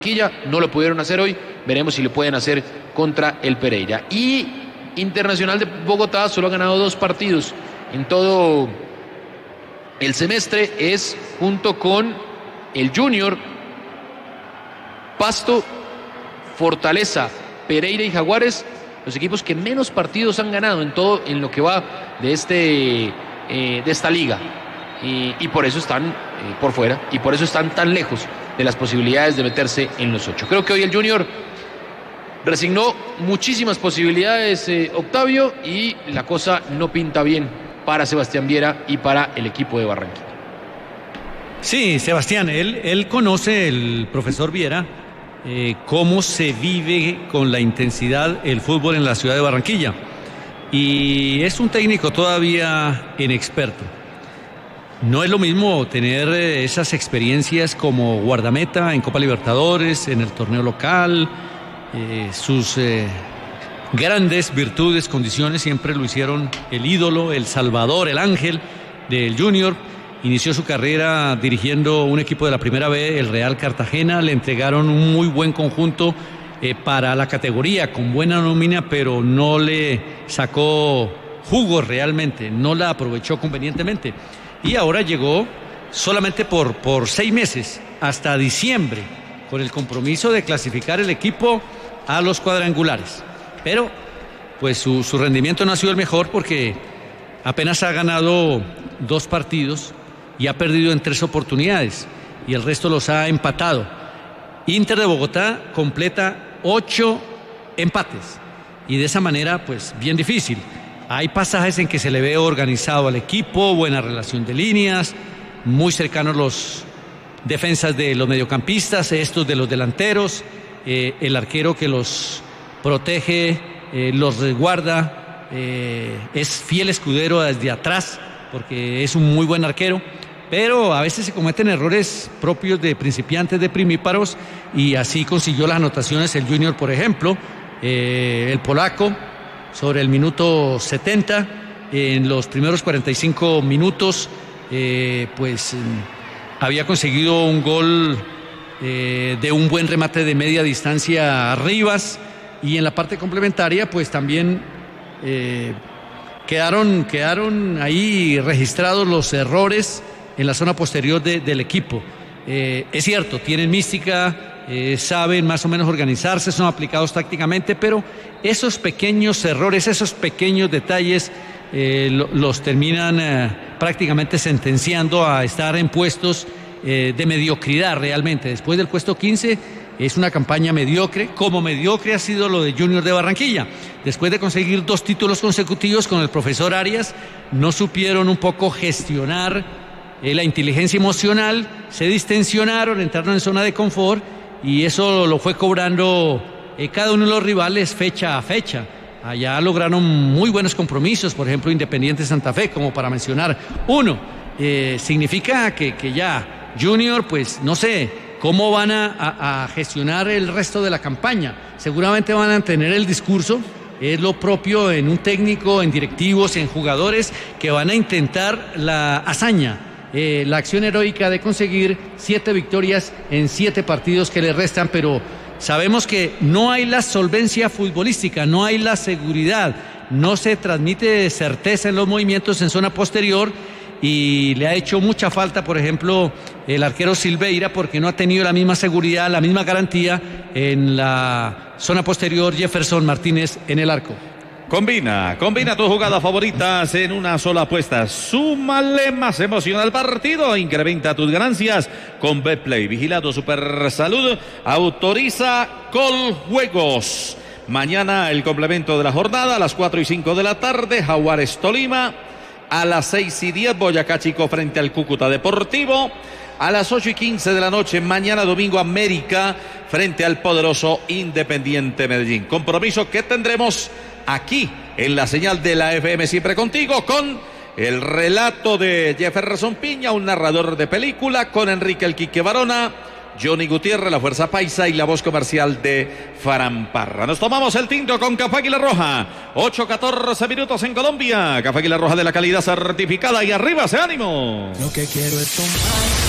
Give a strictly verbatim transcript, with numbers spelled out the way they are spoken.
No lo pudieron hacer hoy, veremos si lo pueden hacer contra el Pereira. Y Internacional de Bogotá solo ha ganado dos partidos en todo el semestre, es junto con el Junior, Pasto, Fortaleza, Pereira y Jaguares, los equipos que menos partidos han ganado en todo en lo que va de este eh, de esta liga. Y, y por eso están eh, por fuera y por eso están tan lejos de las posibilidades de meterse en los ocho. Creo que hoy el Junior resignó muchísimas posibilidades, eh, Octavio, y la cosa no pinta bien para Sebastián Viera y para el equipo de Barranquilla. Sí, Sebastián, él, él conoce, el profesor Viera, eh, cómo se vive con la intensidad el fútbol en la ciudad de Barranquilla. Y es un técnico todavía inexperto. No es lo mismo tener esas experiencias como guardameta en Copa Libertadores, en el torneo local, eh, sus eh, grandes virtudes, condiciones siempre lo hicieron el ídolo, el salvador, el ángel del Junior. Inició su carrera dirigiendo un equipo de la Primera B, el Real Cartagena. Le entregaron un muy buen conjunto eh, para la categoría, con buena nómina, pero no le sacó jugo realmente, no la aprovechó convenientemente. Y ahora llegó solamente por, por seis meses, hasta diciembre, con el compromiso de clasificar el equipo a los cuadrangulares. Pero, pues su, su rendimiento no ha sido el mejor porque apenas ha ganado dos partidos y ha perdido en tres oportunidades y el resto los ha empatado. Inter de Bogotá completa ocho empates y de esa manera, pues, bien difícil. Hay pasajes en que se le ve organizado al equipo, buena relación de líneas, muy cercanos los defensas de los mediocampistas, estos de los delanteros, eh, el arquero que los protege, eh, los resguarda, eh, es fiel escudero desde atrás, porque es un muy buen arquero, pero a veces se cometen errores propios de principiantes, de primíparos, y así consiguió las anotaciones el Junior, por ejemplo, eh, el polaco, sobre el minuto setenta, en los primeros cuarenta y cinco minutos, eh, pues eh, había conseguido un gol eh, de un buen remate de media distancia a Rivas, y en la parte complementaria, pues también eh, quedaron, quedaron ahí registrados los errores en la zona posterior de, del equipo. Eh, es cierto, tienen mística, Eh, saben más o menos organizarse, son aplicados tácticamente, pero esos pequeños errores, esos pequeños detalles eh, lo, los terminan eh, prácticamente sentenciando a estar en puestos eh, de mediocridad realmente. Después del puesto quince es una campaña mediocre, como mediocre ha sido lo de Junior de Barranquilla. Después de conseguir dos títulos consecutivos con el profesor Arias, no supieron un poco gestionar eh, la inteligencia emocional, se distensionaron, entraron en zona de confort, y eso lo fue cobrando eh, cada uno de los rivales fecha a fecha. Allá lograron muy buenos compromisos, por ejemplo Independiente Santa Fe, como para mencionar uno. Eh, significa que, que ya Junior, pues no sé cómo van a, a, a gestionar el resto de la campaña. Seguramente van a tener el discurso, es lo propio en un técnico, en directivos, en jugadores, que van a intentar la hazaña. Eh, la acción heroica de conseguir siete victorias en siete partidos que le restan, pero sabemos que no hay la solvencia futbolística, no hay la seguridad, no se transmite certeza en los movimientos en zona posterior, y le ha hecho mucha falta, por ejemplo, el arquero Silveira, porque no ha tenido la misma seguridad, la misma garantía en la zona posterior Jefferson Martínez en el arco. Combina, combina tus jugadas favoritas en una sola apuesta. Súmale más emoción al partido. Incrementa tus ganancias con Betplay. Vigilado Supersalud. Autoriza Coljuegos. Mañana el complemento de la jornada a las cuatro y cinco de la tarde. Jaguares Tolima. A las seis y diez Boyacá Chico frente al Cúcuta Deportivo. A las ocho y quince de la noche, mañana domingo, América frente al poderoso Independiente Medellín. Compromiso que tendremos aquí en la señal de la F M, siempre contigo, con el relato de Jefferson Piña, un narrador de película, con Enrique El Quique Barona, Johnny Gutiérrez, la Fuerza Paisa, y la voz comercial de Farán Parra. Nos tomamos el tinto con Café Águila Roja. ocho catorce minutos en Colombia. Café Águila Roja de la calidad certificada, y arriba ese ánimo. Lo que quiero es tomar